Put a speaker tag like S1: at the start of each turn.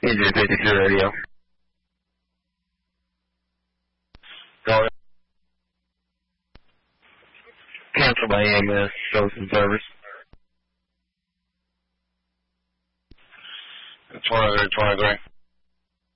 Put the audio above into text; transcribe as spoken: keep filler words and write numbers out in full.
S1: Injury fifty-two radio. Go ahead. Cancel by E M S, show some service.
S2: twenty-three, twenty-three.